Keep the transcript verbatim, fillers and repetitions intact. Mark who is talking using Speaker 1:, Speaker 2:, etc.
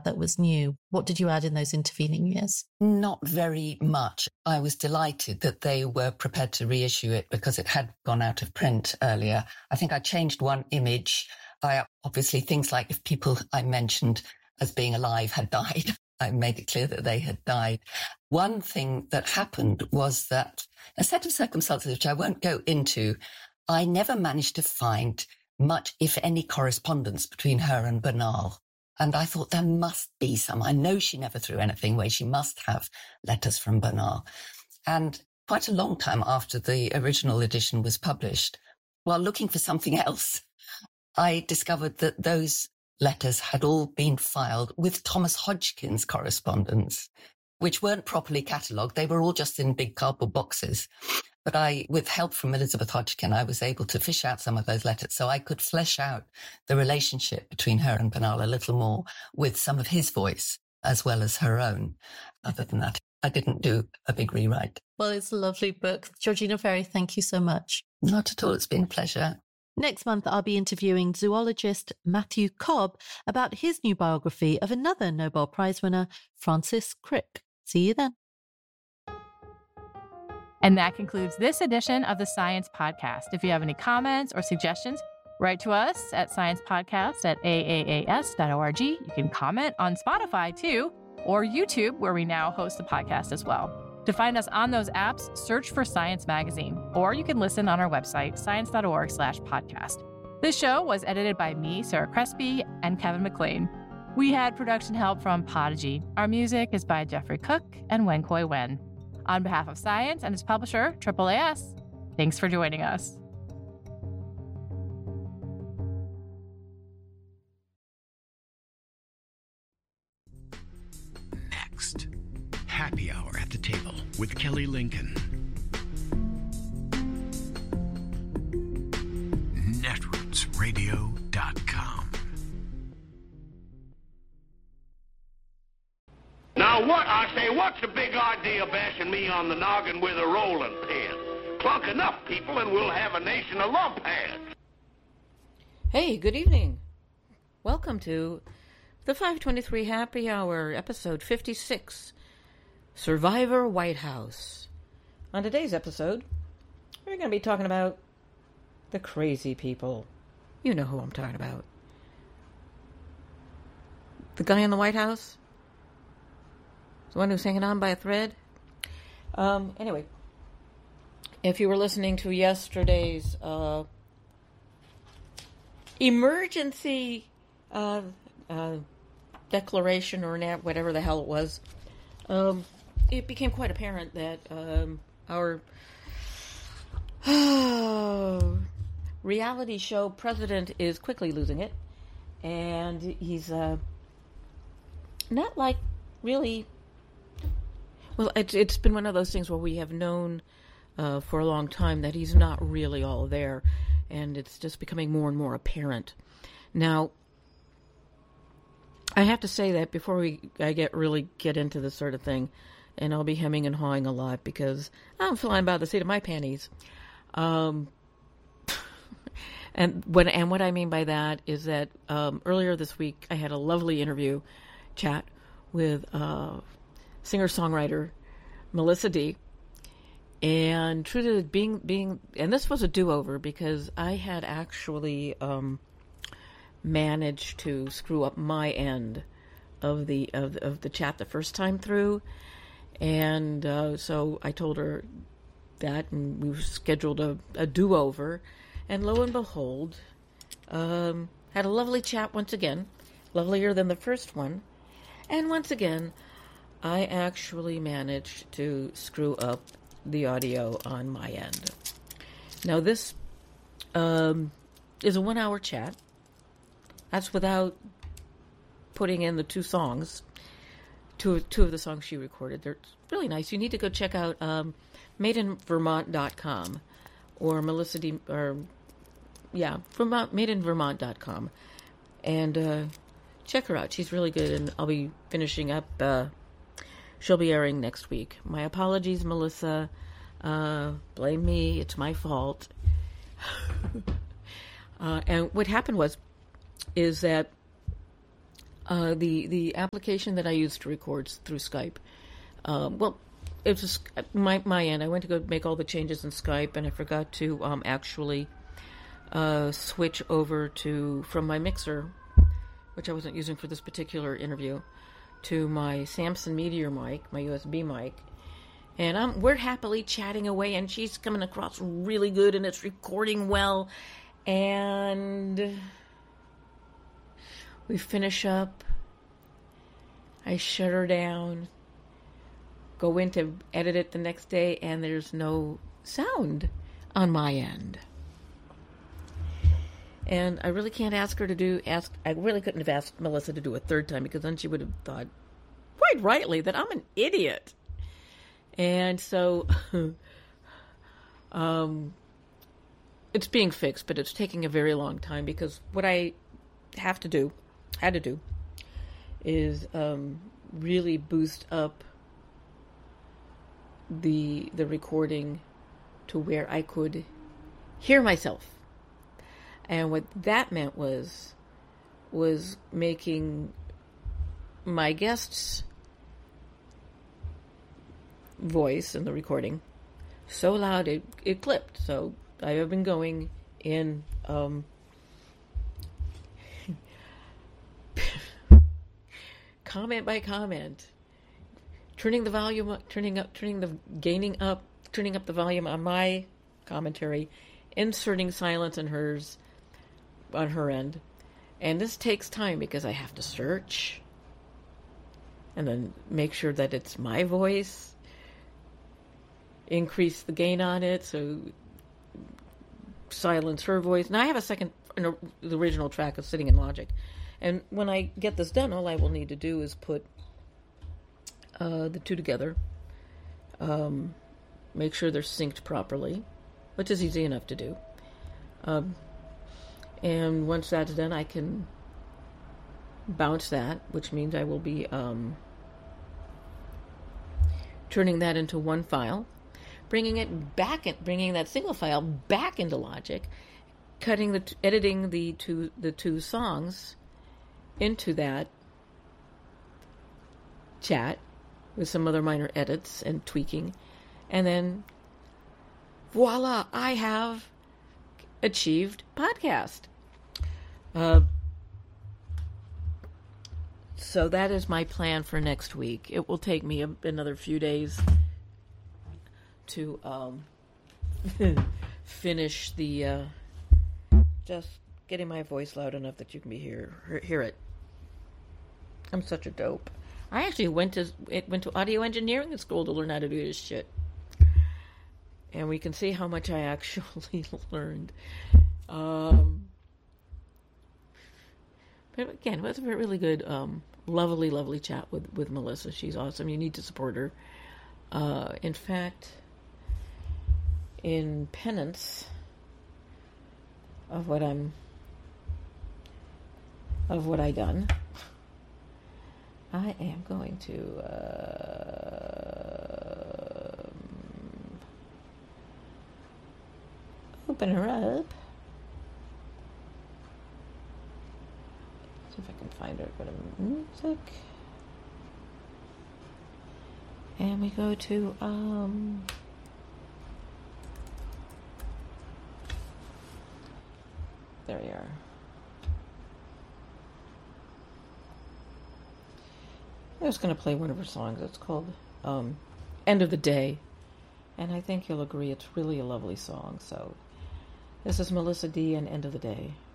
Speaker 1: that was new? What did you add in those intervening years?
Speaker 2: Not very much. I was delighted that they were prepared to reissue it because it had gone out of print earlier. I think I changed one image. I obviously, things like if people I mentioned as being alive had died, I made it clear that they had died. One thing that happened was that a set of circumstances, which I won't go into, I never managed to find much, if any, correspondence between her and Bernal. And I thought there must be some. I know she never threw anything away. She must have letters from Bernal. And quite a long time after the original edition was published, while looking for something else, I discovered that those letters had all been filed with Thomas Hodgkin's correspondence, which weren't properly catalogued. They were all just in big cardboard boxes. But I, with help from Elizabeth Hodgkin, I was able to fish out some of those letters so I could flesh out the relationship between her and Bernal a little more with some of his voice as well as her own. Other than that, I didn't do a big rewrite.
Speaker 1: Well, it's a lovely book. Georgina Ferry, thank you so much.
Speaker 2: Not at all. It's been a pleasure.
Speaker 1: Next month, I'll be interviewing zoologist Matthew Cobb about his new biography of another Nobel Prize winner, Francis Crick. See you then.
Speaker 3: And that concludes this edition of the Science Podcast. If you have any comments or suggestions, write to us at sciencepodcast at a a a s dot org. You can comment on Spotify too, or YouTube, where we now host the podcast as well. To find us on those apps, search for Science Magazine, or you can listen on our website, science.org slash podcast. This show was edited by me, Sarah Crespi, and Kevin McLean. We had production help from Podigy. Our music is by Jeffrey Cook and Wen Koi Wen. On behalf of Science and its publisher, A A A S, thanks for joining us.
Speaker 4: Next, Happy Hour at the Table with Kelly Lincoln. netroots radio dot com.
Speaker 5: Now what, I say, what's the big idea bashing me on the noggin with a rolling pin? Clunk enough people and we'll have a nation of lump heads.
Speaker 6: Hey, good evening. Welcome to the five twenty-three Happy Hour, episode fifty-six, Survivor White House. On today's episode, we're going to be talking about the crazy people. You know who I'm talking about. The guy in the White House? The one who's hanging on by a thread? Um, anyway, if you were listening to yesterday's uh, emergency uh, uh, declaration or whatever the hell it was, um, it became quite apparent that um, our oh, reality show president is quickly losing it. And he's uh, not like really... Well, it's, it's been one of those things where we have known uh, for a long time that he's not really all there, and it's just becoming more and more apparent. Now, I have to say that before we I get really get into this sort of thing, and I'll be hemming and hawing a lot because I'm flying by the seat of my panties. Um, and what and what I mean by that is that um, earlier this week I had a lovely interview chat with uh, singer-songwriter Melissa D. And true to being being, and this was a do-over because I had actually um, managed to screw up my end of the of, of the chat the first time through, and uh, so I told her that, and we scheduled a, a do-over, and lo and behold, um, had a lovely chat once again, lovelier than the first one, and once again, I actually managed to screw up the audio on my end. Now this um, is a one-hour chat. That's without putting in the two songs, two two of the songs she recorded. They're really nice. You need to go check out um, made in vermont dot com or Melissa D. or yeah, Vermont, made in vermont dot com, and uh, check her out. She's really good, and I'll be finishing up. Uh, She'll be airing next week. My apologies, Melissa. Uh, blame me. It's my fault. uh, and what happened was, is that Uh, the the application that I use to record through Skype, um, well, it was my my end. I went to go make all the changes in Skype, and I forgot to um, actually uh, switch over to from my mixer, which I wasn't using for this particular interview, to my Samson Meteor mic, my U S B mic, and um, we're happily chatting away, and she's coming across really good, and it's recording well, and we finish up. I shut her down, go in to edit it the next day, and there's no sound on my end. And I really can't ask her to do, ask, I really couldn't have asked Melissa to do a third time, because then she would have thought, quite rightly, that I'm an idiot. And so, um, it's being fixed, but it's taking a very long time, because what I have to do, had to do, is um, really boost up the the recording to where I could hear myself. And what that meant was was making my guest's voice in the recording so loud it, it clipped. So I have been going in um, comment by comment, turning the volume up, turning up, turning the gaining up, turning up the volume on my commentary, inserting silence in hers on her end. And this takes time because I have to search and then make sure that it's my voice, increase the gain on it, so silence her voice. Now I have a second, the original track is sitting in Logic. And when I get this done, all I will need to do is put uh, the two together, um, make sure they're synced properly, which is easy enough to do. Um, and once that's done, I can bounce that, which means I will be um, turning that into one file, bringing it back, in, bringing that single file back into Logic, cutting the, editing the two the two songs into that chat with some other minor edits and tweaking, and then voila, I have achieved podcast. Uh, so that is my plan for next week. It will take me a, another few days to um, finish the uh, just getting my voice loud enough that you can be hear hear it. I'm such a dope. I actually went to went to audio engineering school to learn how to do this shit, and we can see how much I actually learned. Um, but again, it was a really good, um, lovely, lovely chat with with Melissa. She's awesome. You need to support her. Uh, in fact, in penance of what I'm of what I done, I am going to uh, open her up. See if I can find her. Go to music, and we go to um. There we are. I was going to play one of her songs. It's called um, End of the Day. And I think you'll agree it's really a lovely song. So this is Melissa D and End of the Day.